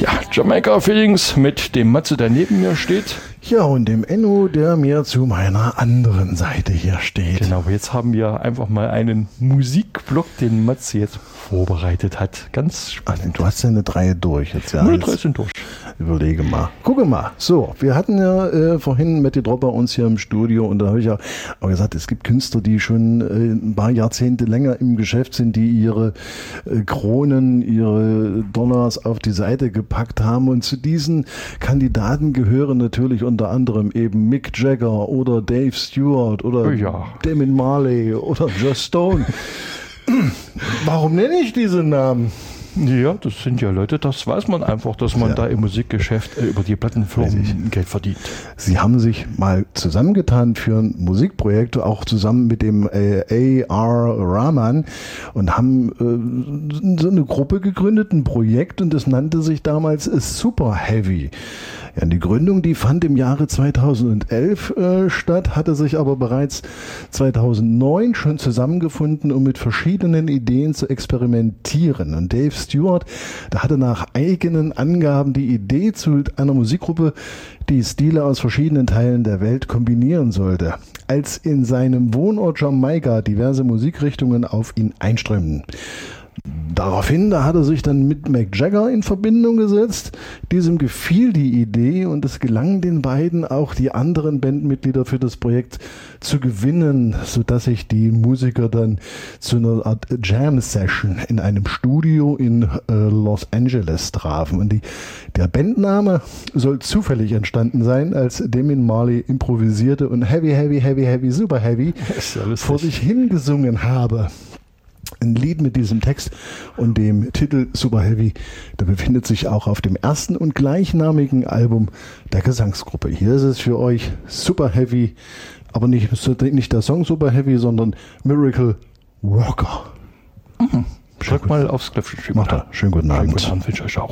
Ja, Jamaika Feelings mit dem Matze, der neben mir steht. Ja, und dem Enno, der mir zu meiner anderen Seite hier steht. Genau, aber jetzt haben wir einfach mal einen Musikblock, den Matze jetzt vorbereitet hat. Ganz spannend. Du hast ja eine 3 durch jetzt, ja. Alle 3 sind durch. Überlege mal. Gucke mal. So, wir hatten ja vorhin Matti Drop bei uns hier im Studio und da habe ich ja auch gesagt, es gibt Künstler, die schon ein paar Jahrzehnte länger im Geschäft sind, die ihre Kronen, ihre Dollars auf die Seite gepackt haben, und zu diesen Kandidaten gehören natürlich unter anderem eben Mick Jagger oder Dave Stewart oder Damon Marley oder Joss Stone. Warum nenne ich diese Namen? Ja, das sind ja Leute, das weiß man einfach, dass man da im Musikgeschäft über die Plattenfirmen Geld verdient. Sie haben sich mal zusammengetan für ein Musikprojekt, auch zusammen mit dem A.R. Rahman, und haben so eine Gruppe gegründet, ein Projekt, und das nannte sich damals Super Heavy. Ja, die Gründung, die fand im Jahre 2011 statt, hatte sich aber bereits 2009 schon zusammengefunden, um mit verschiedenen Ideen zu experimentieren. Und Dave Stewart, der hatte nach eigenen Angaben die Idee zu einer Musikgruppe, die Stile aus verschiedenen Teilen der Welt kombinieren sollte. Als in seinem Wohnort Jamaika diverse Musikrichtungen auf ihn einströmten. Daraufhin, da hat er sich dann mit Mick Jagger in Verbindung gesetzt. Diesem gefiel die Idee und es gelang den beiden auch, die anderen Bandmitglieder für das Projekt zu gewinnen, sodass sich die Musiker dann zu einer Art Jam-Session in einem Studio in Los Angeles trafen. Und der Bandname soll zufällig entstanden sein, als Damon Marley improvisierte und Heavy, Heavy, Heavy, Heavy, Super Heavy vor sich hingesungen habe. Ein Lied mit diesem Text und dem Titel Super Heavy, der befindet sich auch auf dem ersten und gleichnamigen Album der Gesangsgruppe. Hier ist es für euch Super Heavy, aber nicht der Song Super Heavy, sondern Miracle Worker. Drück mal aufs Knöpfchen. Macht er. Schönen guten Abend. Schönen guten Abend, wünsche ich euch auch.